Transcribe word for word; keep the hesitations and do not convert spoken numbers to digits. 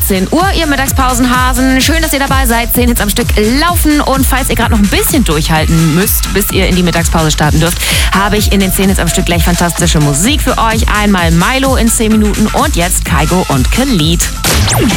achtzehn Uhr, ihr Mittagspausenhasen. Schön, dass ihr dabei seid. zehn Hits am Stück laufen. Und falls ihr gerade noch ein bisschen durchhalten müsst, bis ihr in die Mittagspause starten dürft, habe ich in den zehn Hits am Stück gleich fantastische Musik für euch. Einmal Milo in zehn Minuten und jetzt Kygo und Khalid.